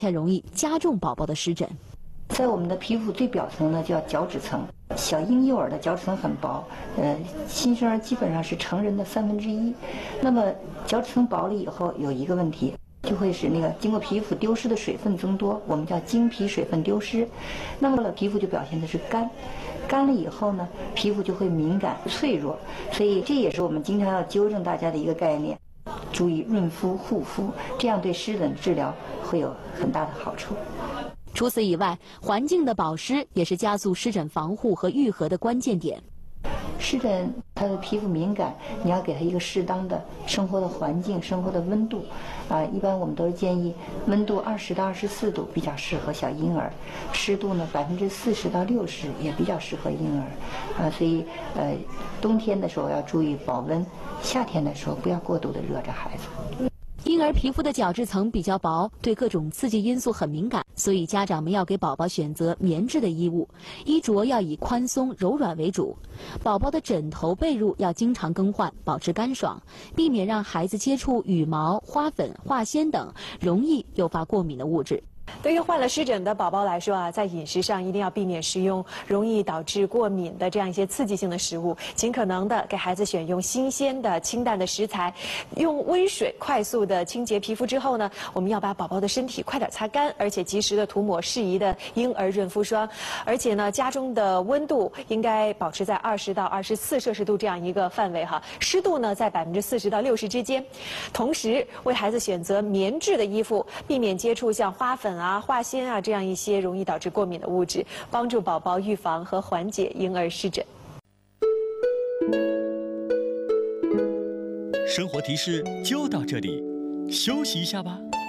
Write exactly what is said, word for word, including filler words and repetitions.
才容易加重宝宝的湿疹。 在我们的皮肤最表层呢，叫角质层。小婴幼儿的角质层很薄，呃，新生儿基本上是成人的三分之一。那么角质层薄了以后，有一个问题，就会使那个经过皮肤丢失的水分增多，我们叫经皮水分丢失。那么了，皮肤就表现的是干，干了以后呢，皮肤就会敏感脆弱。所以这也是我们经常要纠正大家的一个概念。注意润肤护肤，这样对湿疹治疗会有很大的好处。 除此以外，环境的保湿也是加速湿疹防护和愈合的关键点。 湿疹它的皮肤敏感，你要给它一个适当的生活的环境、生活的温度，啊，一般我们都是建议温度二十到二十四度比较适合小婴儿，湿度呢百分之四十到六十也比较适合婴儿，啊，所以呃冬天的时候要注意保温，夏天的时候不要过度的热着孩子。 婴儿皮肤的角质层比较薄，对各种刺激因素很敏感，所以家长们要给宝宝选择棉质的衣物，衣着要以宽松柔软为主。宝宝的枕头被褥要经常更换，保持干爽，避免让孩子接触羽毛、花粉、化纤等容易诱发过敏的物质。 对于患了湿疹的宝宝来说啊，在饮食上一定要避免食用容易导致过敏的这样一些刺激性的食物，尽可能的给孩子选用新鲜的、清淡的食材，用温水快速的清洁皮肤之后呢，我们要把宝宝的身体快点擦干，而且及时的涂抹适宜的婴儿润肤霜，而且呢，家中的温度应该保持在二十到二十四摄氏度这样一个范围哈，湿度呢在百分之四十到六十之间，同时为孩子选择棉质的衣服，避免接触像花粉啊、化纤啊这样一些容易导致过敏的物质，帮助宝宝预防和缓解婴儿湿疹。 生活提示就到这里，休息一下吧。